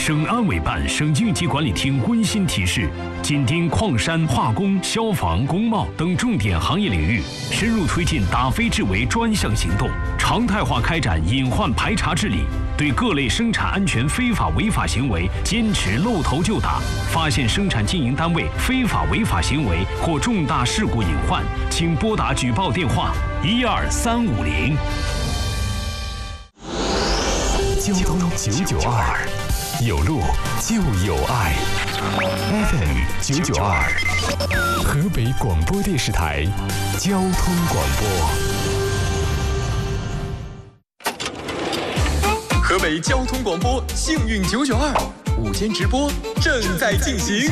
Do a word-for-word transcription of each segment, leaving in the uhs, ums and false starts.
省安委办、省应急管理厅温馨提示：紧盯矿山、化工、消防、工贸等重点行业领域，深入推进打非治为专项行动，常态化开展隐患排查治理，对各类生产安全非法违法行为坚持露头就打。发现生产经营单位非法违法行为或重大事故隐患，请拨打举报电话一二三五零。 交通九九二，有路就有爱。F M 九九二，河北广播电视台交通广播。河北交通广播幸运九九二午间直播正在进行。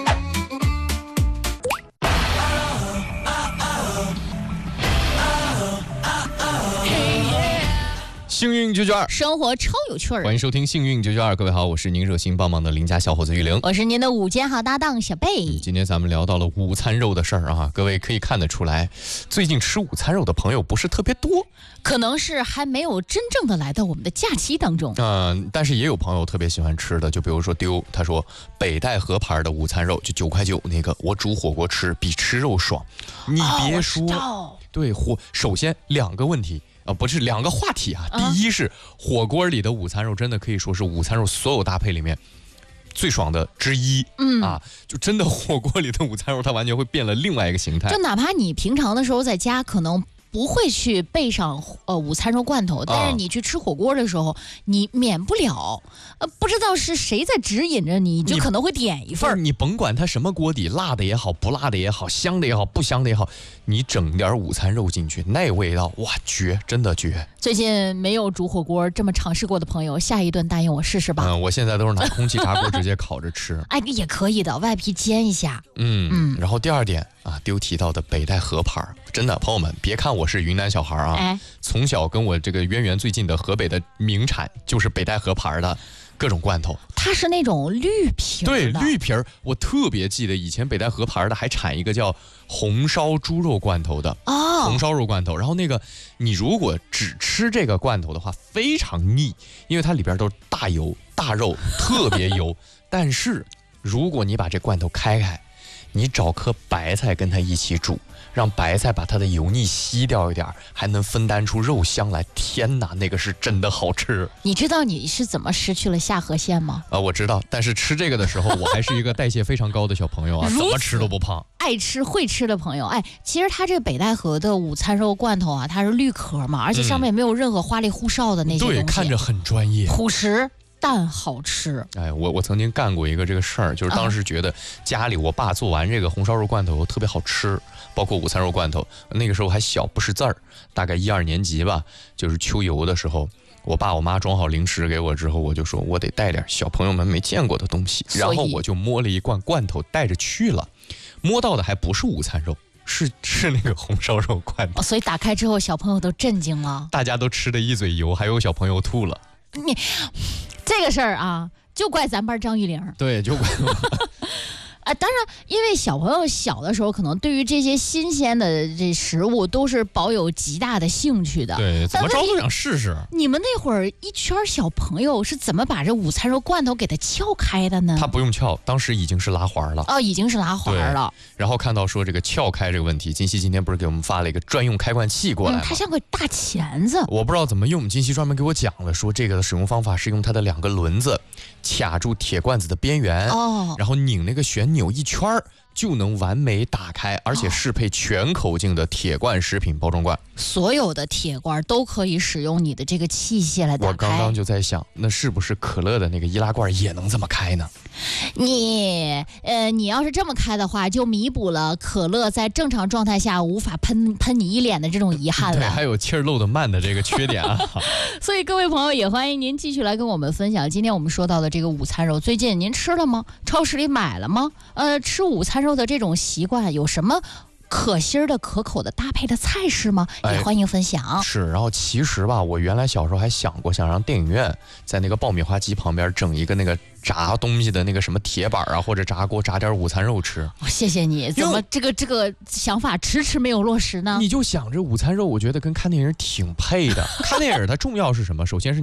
幸运九九二， 生活超有趣儿。 欢迎收听幸运九九二，各位好，我是您热心帮忙的邻家小伙子玉玲， 我是您的午间好搭档小贝。 嗯、今天咱们聊到了午餐肉的事儿啊，各位可以看得出来，最近吃午餐肉的朋友不是特别多， 可能是还没有真正的来到我们的假期当中。 嗯、呃，但是也有朋友特别喜欢吃的，就比如说丢，他说北戴河牌的午餐肉就九块九那个，我煮火锅吃比吃肉爽。你别说， 哦、 对火，首先两个问题。啊，不是两个话题啊。第一是火锅里的午餐肉，真的可以说是午餐肉所有搭配里面最爽的之一。嗯啊，就真的火锅里的午餐肉，它完全会变了另外一个形态。 就哪怕你平常的时候在家可能不会去备上呃午餐肉罐头，但是你去吃火锅的时候，你免不了呃不知道是谁在指引着你，就可能会点一份。 你甭管它什么锅底，辣的也好，不辣的也好，香的也好，不香的也好，你整点午餐肉进去，那味道哇绝，真的绝。 最近没有煮火锅这么尝试过的朋友，下一顿答应我试试吧。 嗯，我现在都是拿空气炸锅直接烤着吃。 哎，也可以的，外皮煎一下。 嗯嗯。然后第二点啊，丢提到的北戴河牌，真的朋友们，别看我是云南小孩啊，哎、从小跟我这个渊源最近的河北的名产就是北戴河牌的各种罐头。 它是那种绿皮儿的， 对，绿皮儿。我特别记得以前北戴河牌的还产一个叫红烧猪肉罐头的哦，红烧肉罐头。然后那个你如果只吃这个罐头的话，非常腻，因为它里边都是大油大肉，特别油。但是如果你把这罐头开开，你找颗白菜跟它一起煮，让白菜把它的油腻吸掉一点，还能分担出肉香来。天哪，那个是真的好吃。 你知道你是怎么失去了下颌线吗？ 啊、呃，我知道，但是吃这个的时候，我还是一个代谢非常高的小朋友啊，怎么吃都不胖。 爱吃会吃的朋友，哎，其实它这个北戴河的午餐肉罐头啊，它是绿壳嘛，而且上面没有任何花里胡哨的那些东西， 对，看着很专业， 朴实。但好吃。 哎，我我曾经干过一个这个事儿，就是当时觉得家里我爸做完这个红烧肉罐头特别好吃，包括午餐肉罐头。那个时候还小，不识字儿，大概一二年级吧，就是秋游的时候，我爸我妈装好零食给我之后，我就说我得带点小朋友们没见过的东西，然后我就摸了一罐罐头带着去了，摸到的还不是午餐肉。是是那个红烧肉罐头、 哦，所以打开之后小朋友都震惊了， 大家都吃的一嘴油，还有小朋友吐了。 你这个事儿啊，就怪咱班张玉玲。 对，就怪我。 啊，当然，因为小朋友小的时候，可能对于这些新鲜的这食物都是保有极大的兴趣的。 对，怎么着都想试试。 你们那会儿一圈小朋友是怎么把这午餐肉罐头给它撬开的呢？ 他不用撬，当时已经是拉环了。 哦，已经是拉环了。 然后看到说这个撬开这个问题，金熙今天不是给我们发了一个专用开罐器过来吗？ 嗯、它像个大钳子。 我不知道怎么用，金熙专门给我讲了，说这个的使用方法是用它的两个轮子卡住铁罐子的边缘，哦，然后拧那个旋钮一圈儿。就能完美打开，而且适配全口径的铁罐食品包装罐。 所有的铁罐都可以使用你的这个器械来打开。 我刚刚就在想，那是不是可乐的那个易拉罐也能这么开呢？ 你呃，你要是这么开的话，就弥补了可乐在正常状态下无法喷喷你一脸的这种遗憾了。 对，还有气儿漏得慢的这个缺点啊。 所以各位朋友也欢迎您继续来跟我们分享今天我们说到的这个午餐肉，最近您吃了吗？超市里买了吗？呃，吃午餐肉的这种习惯有什么可心的可口的搭配的菜式吗？也欢迎分享、 哎、是，然后其实吧，我原来小时候还想过想让电影院在那个爆米花机旁边整一个那个炸东西的那个什么铁板啊，或者炸锅炸点午餐肉吃、 哦、谢谢你，怎么这个这个想法迟迟没有落实呢？ 你就想着午餐肉，我觉得跟看电影挺配的。看电影它重要是什么？首先是